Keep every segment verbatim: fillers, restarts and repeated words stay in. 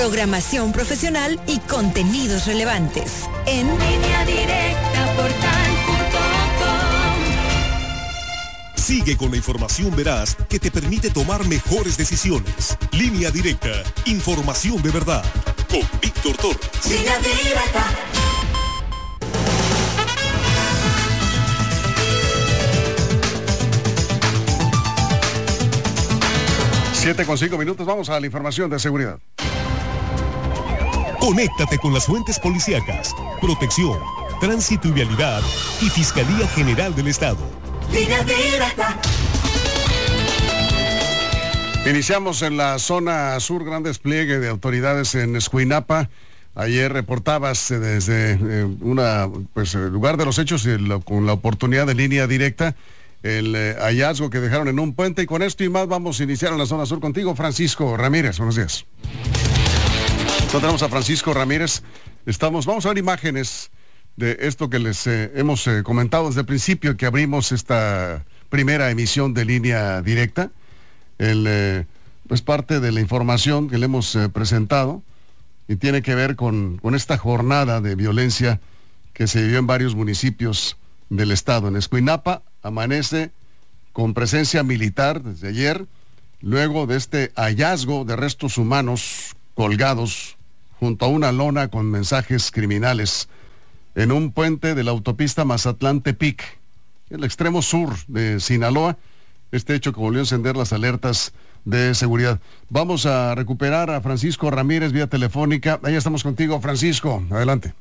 programación profesional y contenidos relevantes. En Línea Directa Portal punto com. Sigue con la información veraz que te permite tomar mejores decisiones. Línea Directa, información de verdad. Con Víctor Torres. Línea Directa. Siete con cinco minutos, vamos a la información de seguridad. Conéctate con las fuentes policíacas, protección, tránsito y vialidad y Fiscalía General del Estado. Línea Directa. Iniciamos en la zona sur, gran despliegue de autoridades en Escuinapa. Ayer reportabas desde eh, una pues el lugar de los hechos y lo, con la oportunidad de Línea Directa el eh, hallazgo que dejaron en un puente, y con esto y más vamos a iniciar en la zona sur contigo, Francisco Ramírez. Buenos días. Encontramos a Francisco Ramírez. Estamos, vamos a ver imágenes de esto que les eh, hemos eh, comentado desde el principio que abrimos esta primera emisión de Línea Directa. El, eh, pues parte de la información que le hemos eh, presentado y tiene que ver con, con esta jornada de violencia que se vivió en varios municipios del estado. En Escuinapa amanece con presencia militar desde ayer, luego de este hallazgo de restos humanos colgados junto a una lona con mensajes criminales en un puente de la autopista Mazatlán-Tepic, el extremo sur de Sinaloa. Este hecho que volvió a encender las alertas de seguridad. Vamos a recuperar a Francisco Ramírez vía telefónica. Ahí estamos contigo, Francisco. Adelante.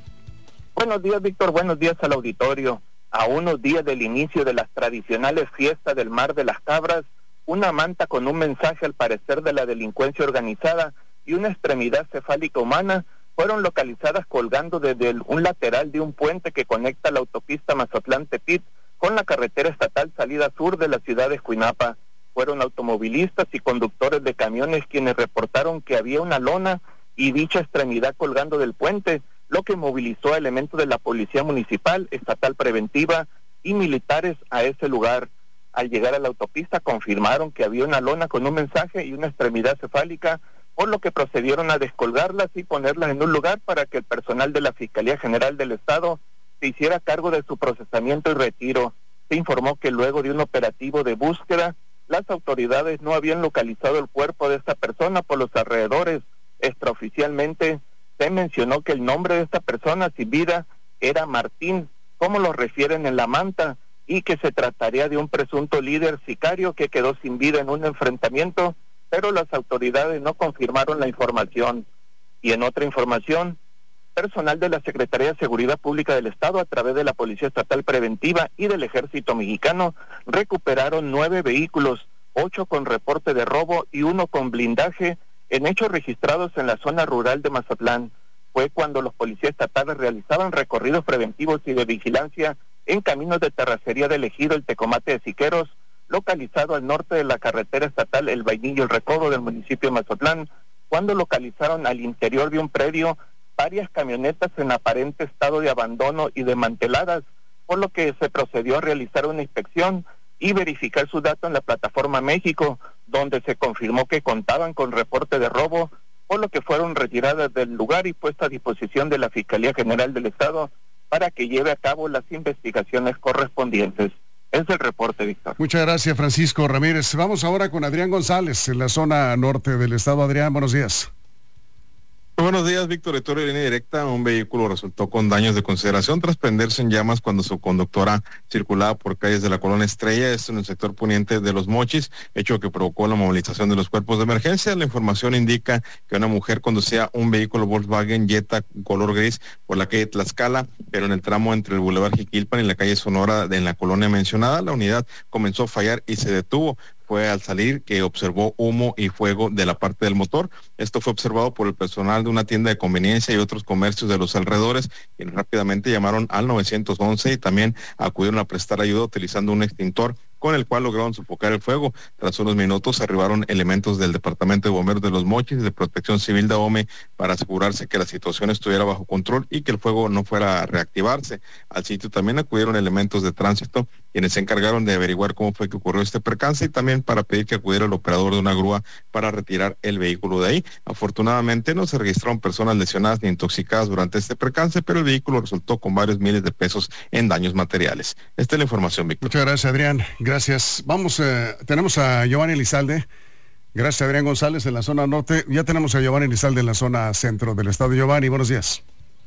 Buenos días, Víctor. Buenos días al auditorio. A unos días del inicio de las tradicionales fiestas del Mar de las Cabras, una manta con un mensaje al parecer de la delincuencia organizada y una extremidad cefálica humana fueron localizadas colgando desde el, un lateral de un puente que conecta la autopista Mazatlán-Tepic con la carretera estatal salida sur de la ciudad de Escuinapa. Fueron automovilistas y conductores de camiones quienes reportaron que había una lona y dicha extremidad colgando del puente, lo que movilizó a elementos de la Policía Municipal, Estatal Preventiva y militares a ese lugar. Al llegar a la autopista confirmaron que había una lona con un mensaje y una extremidad cefálica, por lo que procedieron a descolgarlas y ponerlas en un lugar para que el personal de la Fiscalía General del Estado se hiciera cargo de su procesamiento y retiro. Se informó que luego de un operativo de búsqueda, las autoridades no habían localizado el cuerpo de esta persona por los alrededores. Extraoficialmente se mencionó que el nombre de esta persona sin vida era Martín, como lo refieren en la manta, y que se trataría de un presunto líder sicario que quedó sin vida en un enfrentamiento, pero las autoridades no confirmaron la información. Y en otra información, personal de la Secretaría de Seguridad Pública del Estado, a través de la Policía Estatal Preventiva y del Ejército Mexicano, recuperaron nueve vehículos, ocho con reporte de robo y uno con blindaje, en hechos registrados en la zona rural de Mazatlán. Fue cuando los policías estatales realizaban recorridos preventivos y de vigilancia en caminos de terracería del ejido El Tecomate de Siqueros, localizado al norte de la carretera estatal El Vainillo El Recodo del municipio de Mazatlán, cuando localizaron al interior de un predio varias camionetas en aparente estado de abandono y desmanteladas, por lo que se procedió a realizar una inspección y verificar su dato en la plataforma México, donde se confirmó que contaban con reporte de robo, por lo que fueron retiradas del lugar y puestas a disposición de la Fiscalía General del Estado para que lleve a cabo las investigaciones correspondientes. Es el reporte, Víctor. Muchas gracias, Francisco Ramírez. Vamos ahora con Adrián González, en la zona norte del estado. Adrián, buenos días. Buenos días, Víctor. Lector de Línea Directa. Un vehículo resultó con daños de consideración tras prenderse en llamas cuando su conductora circulaba por calles de la colonia Estrella, esto en el sector poniente de Los Mochis, hecho que provocó la movilización de los cuerpos de emergencia. La información indica que una mujer conducía un vehículo Volkswagen Jetta color gris por la calle Tlaxcala, pero en el tramo entre el Boulevard Jiquilpan y la calle Sonora de en la colonia mencionada, la unidad comenzó a fallar y se detuvo. Fue al salir que observó humo y fuego de la parte del motor. Esto fue observado por el personal de una tienda de conveniencia y otros comercios de los alrededores, quienes rápidamente llamaron al nueve once y también acudieron a prestar ayuda utilizando un extintor con el cual lograron sofocar el fuego. Tras unos minutos arribaron elementos del Departamento de Bomberos de Los Mochis y de Protección Civil de Ahome para asegurarse que la situación estuviera bajo control y que el fuego no fuera a reactivarse. Al sitio también acudieron elementos de tránsito, quienes se encargaron de averiguar cómo fue que ocurrió este percance y también para pedir que acudiera el operador de una grúa para retirar el vehículo de ahí. Afortunadamente no se registraron personas lesionadas ni intoxicadas durante este percance, pero el vehículo resultó con varios miles de pesos en daños materiales. Esta es la información, Víctor. Muchas gracias, Adrián. Gracias. Vamos, eh, tenemos a Giovanni Elizalde. Gracias, Adrián González, en la zona norte. Ya tenemos a Giovanni Elizalde en la zona centro del estado. Giovanni, buenos días.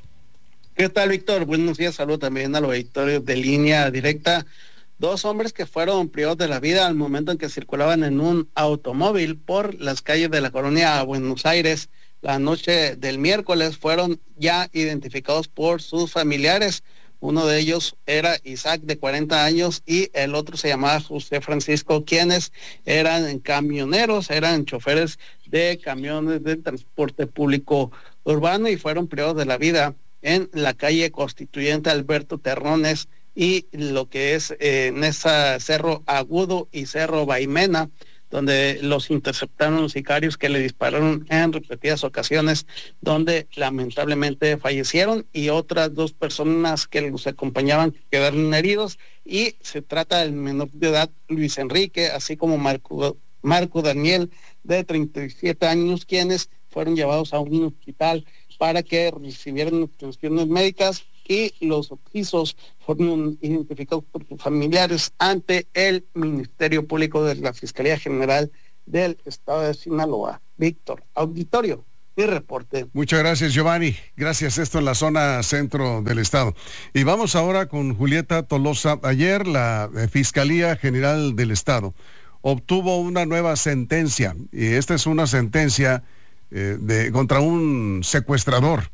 ¿Qué tal, Víctor? Buenos días. Saludo también a los auditores de Línea Directa. Dos hombres que fueron privados de la vida al momento en que circulaban en un automóvil por las calles de la colonia Buenos Aires la noche del miércoles fueron ya identificados por sus familiares. Uno de ellos era Isaac, de cuarenta años, y el otro se llamaba José Francisco, quienes eran camioneros, eran choferes de camiones de transporte público urbano y fueron privados de la vida en la calle Constituyente Alberto Terrones y lo que es eh, en esa Cerro Agudo y Cerro Baimena, donde los interceptaron los sicarios que le dispararon en repetidas ocasiones, donde lamentablemente fallecieron y otras dos personas que los acompañaban quedaron heridos, y se trata del menor de edad Luis Enrique, así como Marco, Marco Daniel, de treinta y siete años, quienes fueron llevados a un hospital para que recibieran atenciones médicas, y los oxisos fueron identificados por sus familiares ante el Ministerio Público de la Fiscalía General del Estado de Sinaloa. Víctor, auditorio y reporte. Muchas gracias, Giovanni. Gracias. Esto en la zona centro del estado. Y vamos ahora con Julieta Tolosa. Ayer la Fiscalía General del Estado obtuvo una nueva sentencia, y esta es una sentencia eh, de contra un secuestrador.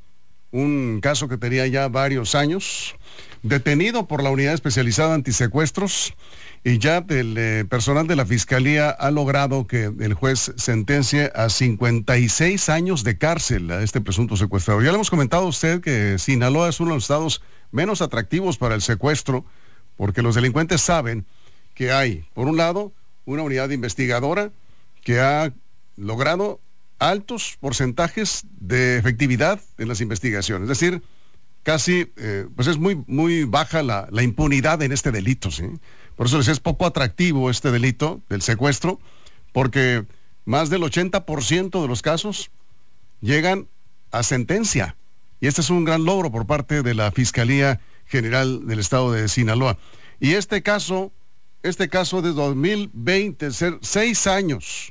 Un caso que tenía ya varios años, detenido por la Unidad Especializada Antisecuestros, y ya el eh, personal de la Fiscalía ha logrado que el juez sentencie a cincuenta y seis años de cárcel a este presunto secuestrador. Ya le hemos comentado a usted que Sinaloa es uno de los estados menos atractivos para el secuestro, porque los delincuentes saben que hay, por un lado, una unidad investigadora que ha logrado altos porcentajes de efectividad en las investigaciones, es decir, casi, eh, pues es muy, muy baja la, la impunidad en este delito, ¿sí? Por eso les es poco atractivo este delito del secuestro, porque más del ochenta por ciento de los casos llegan a sentencia, y este es un gran logro por parte de la Fiscalía General del Estado de Sinaloa. Y este caso, este caso de dos mil veinte, ser seis años,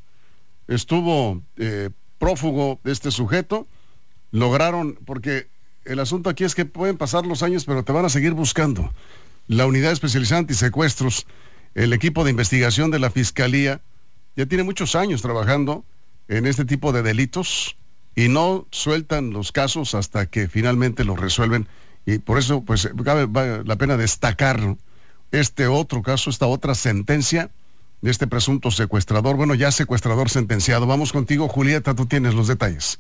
estuvo eh, prófugo de este sujeto, lograron, porque el asunto aquí es que pueden pasar los años, pero te van a seguir buscando. La Unidad Especializada Antisecuestros, el equipo de investigación de la Fiscalía, ya tiene muchos años trabajando en este tipo de delitos y no sueltan los casos hasta que finalmente los resuelven, y por eso pues cabe vale la pena destacar este otro caso, esta otra sentencia de este presunto secuestrador, bueno, ya secuestrador sentenciado. Vamos contigo, Julieta, tú tienes los detalles.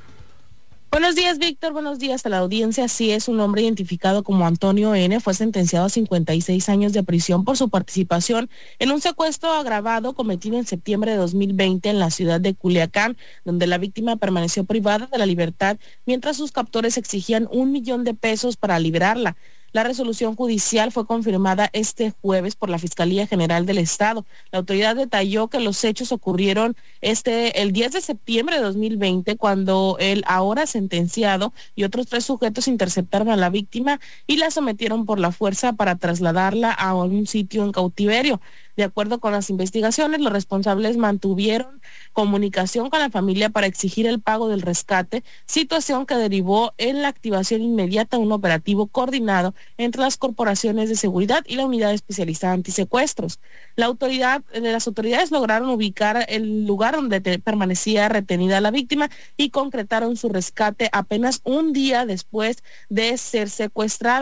Buenos días, Víctor. Buenos días a la audiencia. Sí, es un hombre identificado como Antonio N. Fue sentenciado a cincuenta y seis años de prisión por su participación en un secuestro agravado cometido en septiembre de dos mil veinte en la ciudad de Culiacán, donde la víctima permaneció privada de la libertad mientras sus captores exigían un millón de pesos para liberarla. La resolución judicial fue confirmada este jueves por la Fiscalía General del Estado. La autoridad detalló que los hechos ocurrieron este el diez de septiembre de dos mil veinte, cuando el ahora sentenciado y otros tres sujetos interceptaron a la víctima y la sometieron por la fuerza para trasladarla a un sitio en cautiverio. De acuerdo con las investigaciones, los responsables mantuvieron comunicación con la familia para exigir el pago del rescate, situación que derivó en la activación inmediata de un operativo coordinado entre las corporaciones de seguridad y la Unidad Especializada Antisecuestros. La autoridad, las autoridades lograron ubicar el lugar donde te, permanecía retenida la víctima y concretaron su rescate apenas un día después de ser secuestrada.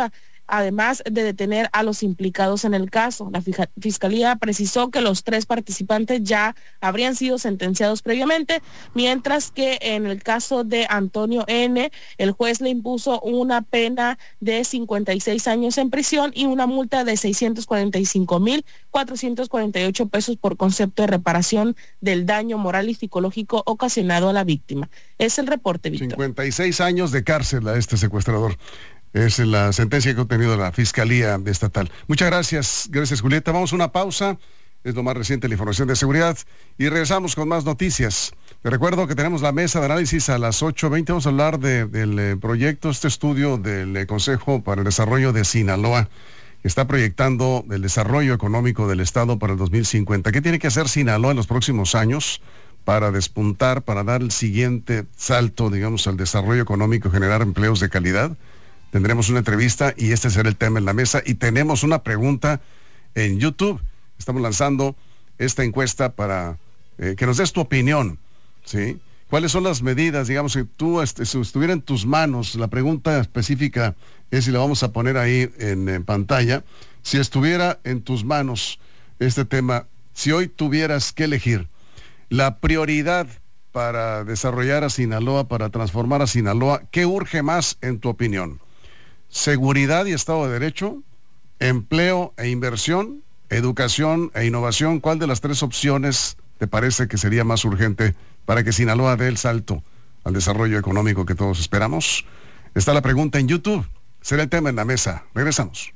además de detener a los implicados en el caso. La Fiscalía precisó que los tres participantes ya habrían sido sentenciados previamente, mientras que en el caso de Antonio N., el juez le impuso una pena de cincuenta y seis años en prisión y una multa de seiscientos cuarenta y cinco mil cuatrocientos cuarenta y ocho pesos por concepto de reparación del daño moral y psicológico ocasionado a la víctima. Es el reporte, Víctor. cincuenta y seis años de cárcel a este secuestrador. Es la sentencia que ha obtenido la Fiscalía Estatal. Muchas gracias, gracias Julieta. Vamos a una pausa, es lo más reciente la información de seguridad y regresamos con más noticias. Te recuerdo que tenemos la mesa de análisis a las ocho veinte, vamos a hablar de, del eh, proyecto, este estudio del eh, Consejo para el Desarrollo de Sinaloa, que está proyectando el desarrollo económico del Estado para el dos mil cincuenta. ¿Qué tiene que hacer Sinaloa en los próximos años para despuntar, para dar el siguiente salto, digamos, al desarrollo económico, generar empleos de calidad? Tendremos una entrevista y este será el tema en la mesa. Y tenemos una pregunta en YouTube. Estamos lanzando esta encuesta para eh, que nos des tu opinión, ¿sí? ¿Cuáles son las medidas, digamos, si tú est- si estuviera en tus manos? La pregunta específica es, y la vamos a poner ahí en, en pantalla, si estuviera en tus manos este tema, si hoy tuvieras que elegir la prioridad para desarrollar a Sinaloa, para transformar a Sinaloa, ¿qué urge más en tu opinión? ¿Seguridad y Estado de Derecho? ¿Empleo e inversión? ¿Educación e innovación? ¿Cuál de las tres opciones te parece que sería más urgente para que Sinaloa dé el salto al desarrollo económico que todos esperamos? Está la pregunta en YouTube. Será el tema en la mesa. Regresamos.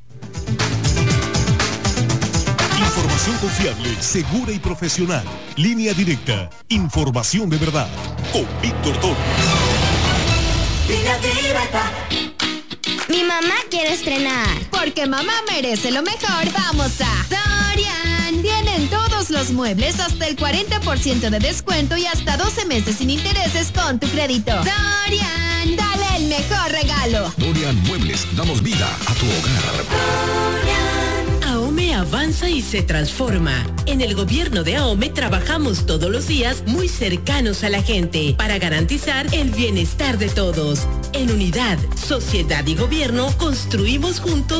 Información confiable, segura y profesional. Línea Directa. Información de verdad. Con Víctor Toro. Línea Directa. Mi mamá quiere estrenar. Porque mamá merece lo mejor, vamos a Sorian. Tienen todos los muebles hasta el cuarenta por ciento de descuento y hasta doce meses sin intereses con tu crédito. Sorian, dale el mejor regalo. Sorian Muebles, damos vida a tu hogar. Sorian. AOME avanza y se transforma. En el gobierno de AOME trabajamos todos los días muy cercanos a la gente para garantizar el bienestar de todos. En unidad, sociedad y gobierno construimos juntos